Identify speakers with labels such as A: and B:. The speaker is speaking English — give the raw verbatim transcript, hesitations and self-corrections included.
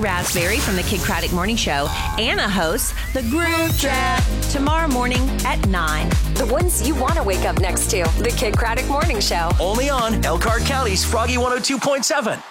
A: Raspberry from the Kid Craddock Morning Show. Anna hosts The Groove Trap tomorrow morning at nine.
B: The ones you want to wake up next to. The Kid Craddock Morning Show.
C: Only on Elkhart County's Froggy one oh two point seven.